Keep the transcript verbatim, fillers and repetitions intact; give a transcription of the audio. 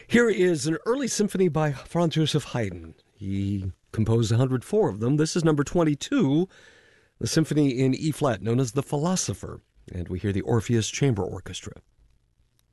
Here is an early symphony by Franz Joseph Haydn. He composed one hundred four of them. This is number twenty-two, the symphony in E-flat known as The Philosopher, and we hear the Orpheus Chamber Orchestra.